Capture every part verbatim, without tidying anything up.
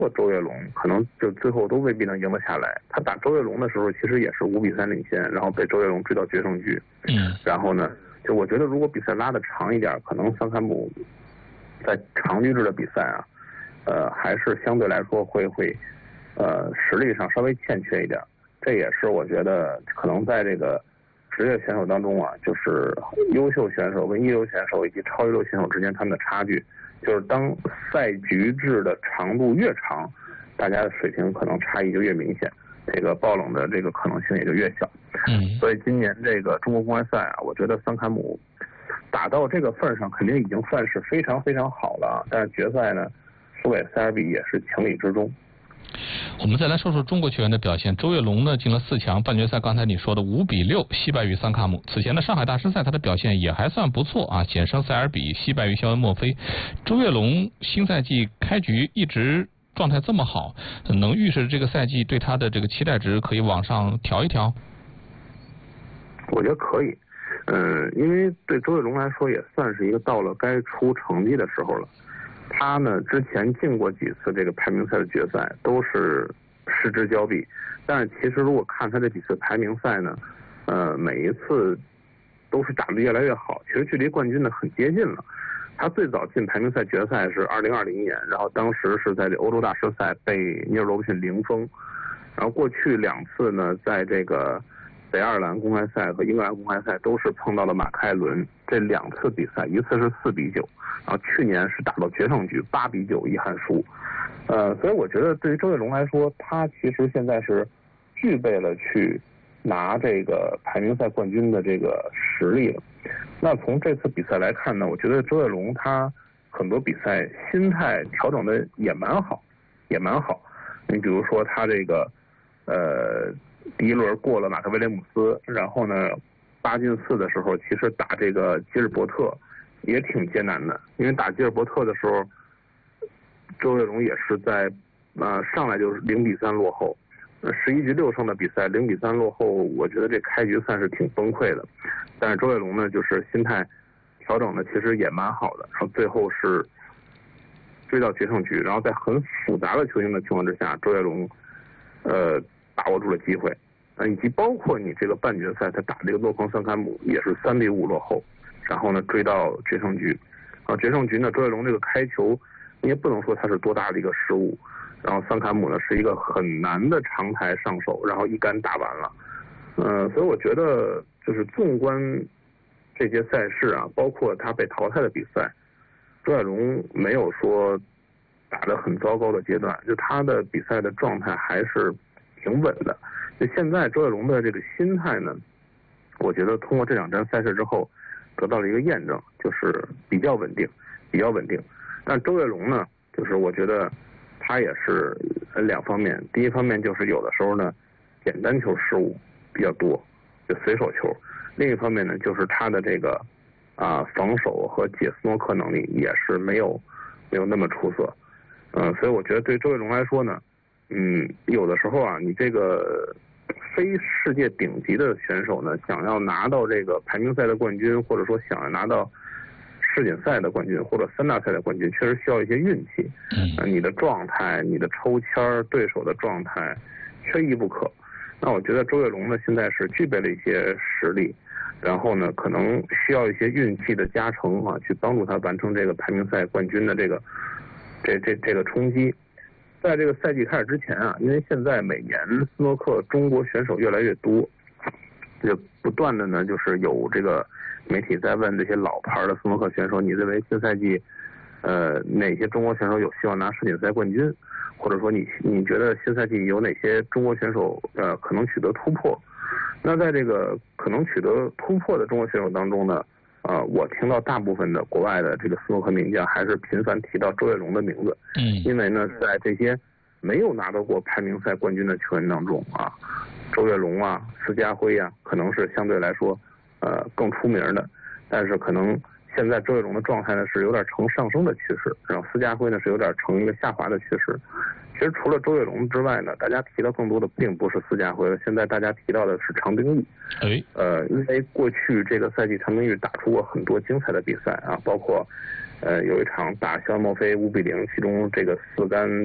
括周跃龙，可能就最后都未必能赢得下来。他打周跃龙的时候，其实也是五比三领先，然后被周跃龙追到决胜局。 嗯， 然后呢，就我觉得如果比赛拉得长一点，可能桑坎姆在长局制的比赛啊，呃，还是相对来说会会，呃，实力上稍微欠缺一点。这也是我觉得可能在这个职业选手当中啊，就是优秀选手跟一流选手以及超一流选手之间他们的差距，就是当赛局制的长度越长，大家的水平可能差异就越明显，这个爆冷的这个可能性也就越小。 嗯， 所以今年这个中国公开赛啊，我觉得桑坎姆打到这个份上，肯定已经算是非常非常好了。但是决赛呢，输给塞尔比也是情理之中。 我们再来说说中国球员的表现。周跃龙呢进了四强，半决赛刚才你说的五比六惜败于桑卡姆。此前的上海大师赛他的表现也还算不错啊，险胜塞尔比，惜败于肖恩墨菲。周跃龙新赛季开局一直状态这么好，能预示这个赛季对他的这个期待值可以往上调一调？ 我觉得可以，嗯，因为对周跃龙来说也算是一个到了该出成绩的时候了。他呢之前进过几次这个排名赛的决赛，都是失之交臂。但是其实如果看他这几次排名赛呢，呃，每一次都是打得越来越好，其实距离冠军呢很接近了。他最早进排名赛决赛是二零二零年，然后当时是在这欧洲大师赛被尼尔罗伯逊零封，然后过去两次呢，在这个北爱尔兰公开赛和英格兰公开赛都是碰到了马凯伦，这两次比赛一次是四比九，然后去年是打到决胜局八比九遗憾输。呃，所以我觉得对于周跃龙来说，他其实现在是具备了去拿这个排名赛冠军的这个实力了。那从这次比赛来看呢，我觉得周跃龙他很多比赛心态调整的也蛮好，也蛮好。你比如说他这个呃第一轮过了马克威廉姆斯，然后呢八进四的时候，其实打这个基尔伯特也挺艰难的，因为打基尔伯特的时候，周跃龙也是在呃上来就是零比三落后，十一局六胜的比赛零比三落后，我觉得这开局算是挺崩溃的。但是周跃龙呢，就是心态调整的其实也蛮好的，然后最后是追到决胜局，然后在很复杂的球形的情况之下，周跃龙呃把握住了机会，呃以及包括你这个半决赛他打这个洛彭桑坎姆也是三比五落后，然后呢追到决胜局，啊决胜局呢周跃龙这个开球你也不能说他是多大的一个失误，然后桑坎姆呢是一个很难的长台上手，然后一杆打完了，呃所以我觉得就是纵观这些赛事啊，包括他被淘汰的比赛，周跃龙没有说打得很糟糕的阶段，就他的比赛的状态还是挺稳的。就现在周跃龙的这个心态呢，我觉得通过这两站赛事之后得到了一个验证，就是比较稳定，比较稳定。但周跃龙呢，就是我觉得他也是两方面，第一方面就是有的时候呢简单球失误比较多，就随手球；另一方面呢就是他的这个啊防守和解斯诺克能力也是没有没有那么出色。嗯，所以我觉得对周跃龙来说呢，嗯，有的时候啊，你这个非世界顶级的选手呢，想要拿到这个排名赛的冠军，或者说想要拿到世锦赛的冠军或者三大赛的冠军，确实需要一些运气。嗯，你的状态、你的抽签、对手的状态，缺一不可。那我觉得周跃龙呢，现在是具备了一些实力，然后呢，可能需要一些运气的加成啊，去帮助他完成这个排名赛冠军的这个这这这个冲击。在这个赛季开始之前啊，因为现在每年斯诺克中国选手越来越多，就不断的呢就是有这个媒体在问这些老牌的斯诺克选手，你认为新赛季呃哪些中国选手有希望拿世锦赛冠军，或者说你你觉得新赛季有哪些中国选手呃可能取得突破？那在这个可能取得突破的中国选手当中呢，呃，我听到大部分的国外的这个斯诺克名将还是频繁提到周跃龙的名字。嗯，因为呢，在这些没有拿到过排名赛冠军的球员当中啊，周跃龙啊、施家辉啊，可能是相对来说呃更出名的。但是可能现在周跃龙的状态呢是有点呈上升的趋势，然后施家辉呢是有点呈一个下滑的趋势。其实除了周跃龙之外呢，大家提到更多的并不是施家辉了，现在大家提到的是长兵玉。哎，呃，因为过去这个赛季长兵玉打出过很多精彩的比赛啊，包括呃有一场打肖恩墨菲五比零，其中这个四杆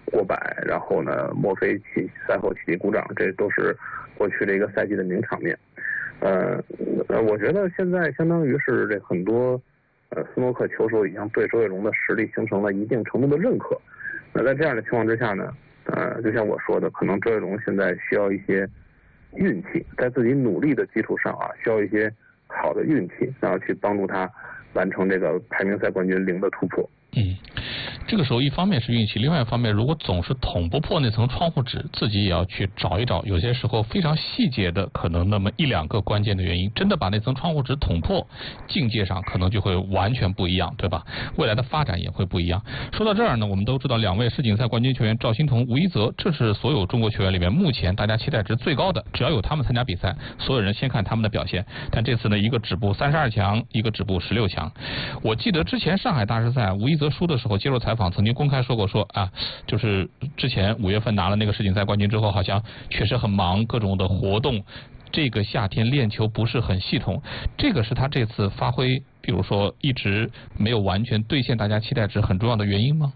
过百，然后呢，墨菲起赛后起立鼓掌，这都是过去这一个赛季的名场面。呃，我觉得现在相当于是这很多呃斯诺克球手已经对周跃龙的实力形成了一定程度的认可。那在这样的情况之下呢，呃，就像我说的，可能周跃龙现在需要一些运气，在自己努力的基础上啊，需要一些好的运气，然后去帮助他完成这个排名赛冠军零的突破。 嗯，这个时候一方面是运气，另外一方面如果总是捅不破那层窗户纸，自己也要去找一找，有些时候非常细节的可能那么一两个关键的原因，真的把那层窗户纸捅破，境界上可能就会完全不一样，对吧？未来的发展也会不一样。说到这儿呢，我们都知道两位世锦赛冠军球员赵心童、吴一泽，这是所有中国球员里面目前大家期待值最高的，只要有他们参加比赛，所有人先看他们的表现。但这次呢，一个止步三十二强，一个止步十六强。我记得之前上海大师赛吴一泽输的时候接受采访曾经公开说过，说啊，就是之前五月份拿了那个世锦赛冠军之后，好像确实很忙，各种的活动，这个夏天练球不是很系统，这个是他这次发挥比如说一直没有完全兑现大家期待值很重要的原因吗？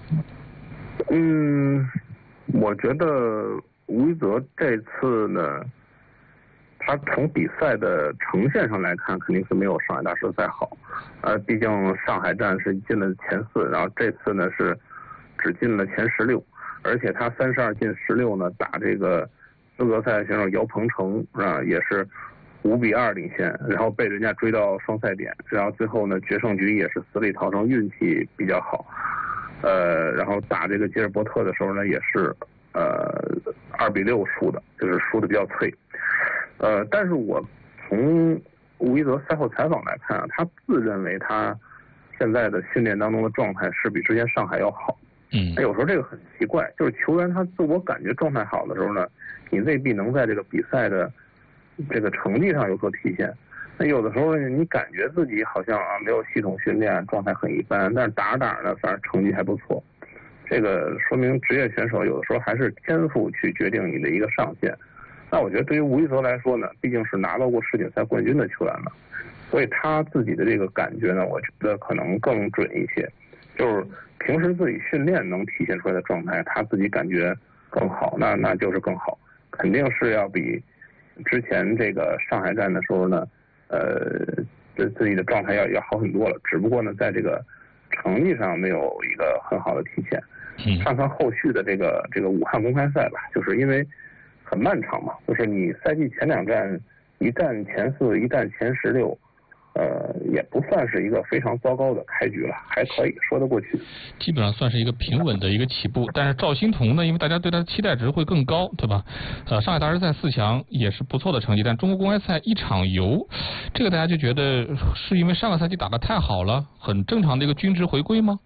嗯，我觉得吴一泽这次呢，他从比赛的呈现上来看，肯定是没有上海大师赛好。呃，毕竟上海站是进了前四，然后这次呢是只进了前十六，而且他三十二进十六呢，打这个资格赛选手姚鹏程啊，也是五比二领先，然后被人家追到双赛点，然后最后呢决胜局也是死里逃生，运气比较好。呃，然后打这个吉尔伯特的时候呢，也是呃二比六输的，就是输的比较脆。呃，但是我从吴一泽赛后采访来看啊，他自认为他现在的训练当中的状态是比之前上海要好。 嗯， 有时候这个很奇怪，就是球员他自我感觉状态好的时候呢，你未必能在这个比赛的这个成绩上有所体现。那有的时候呢，你感觉自己好像啊没有系统训练，状态很一般，但是打着打着呢，反正成绩还不错。这个说明职业选手有的时候还是天赋去决定你的一个上限。那我觉得对于吴一泽来说呢，毕竟是拿到过世锦赛冠军的球员了，所以他自己的这个感觉呢，我觉得可能更准一些。就是平时自己训练能体现出来的状态，他自己感觉更好，那那就是更好，肯定是要比之前这个上海站的时候呢，呃，这自己的状态要要好很多了。只不过呢，在这个成绩上没有一个很好的体现。看看后续的这个这个武汉公开赛吧，就是因为很漫长嘛，就是你赛季前两站一站前四，一站前十六，呃，也不算是一个非常糟糕的开局了，还可以说得过去。 基本上算是一个平稳的一个起步，但是赵心童呢，因为大家对他的期待值会更高，对吧？呃，上海大师赛四强也是不错的成绩，但中国公开赛一场游，这个大家就觉得是因为上个赛季打得太好了，很正常的一个均值回归吗？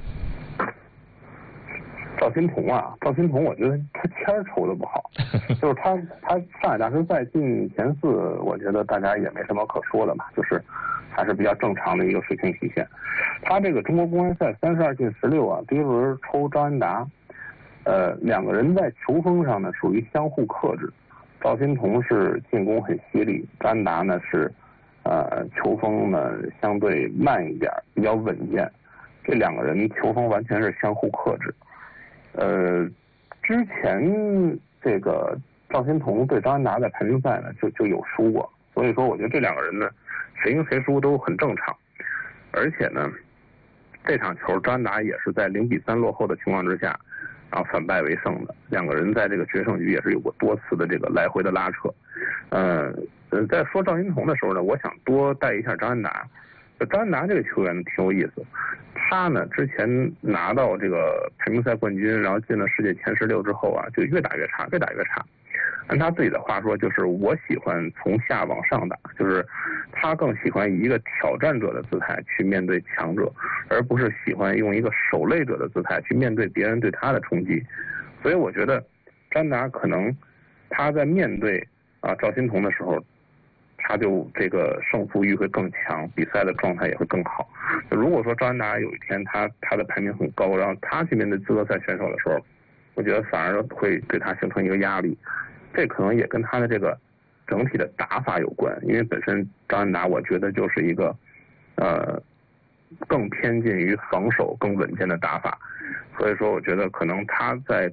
赵心童啊，赵心童，我觉得他签儿抽的不好，就是他他上海大师赛进前四，我觉得大家也没什么可说的嘛，就是还是比较正常的一个水平体现。他这个中国公开赛三十二进十六啊，第一轮抽张安达，呃，两个人在球风上呢属于相互克制，赵心童是进攻很犀利，张安达呢是呃球风呢相对慢一点，比较稳健，这两个人球风完全是相互克制。呃，之前这个赵心童对张安达在排名赛呢就就有输过，所以说我觉得这两个人呢谁赢谁输都很正常，而且呢这场球张安达也是在零比三落后的情况之下，然后反败为胜的，两个人在这个决胜局也是有过多次的这个来回的拉扯。呃，在说赵心童的时候呢，我想多带一下张安达。张安达这个球员挺有意思，他呢之前拿到这个排名赛冠军，然后进了世界前十六之后啊，就越打越差，越打越差。按他自己的话说，就是我喜欢从下往上打，就是他更喜欢以一个挑战者的姿态去面对强者，而不是喜欢用一个守擂者的姿态去面对别人对他的冲击。所以我觉得张安达可能他在面对啊赵心童的时候，他就这个胜负欲会更强，比赛的状态也会更好。如果说张安达有一天他他的排名很高，然后他去面对资格赛选手的时候，我觉得反而会对他形成一个压力。这可能也跟他的这个整体的打法有关，因为本身张安达我觉得就是一个呃更偏近于防守、更稳健的打法。 所以说我觉得可能他在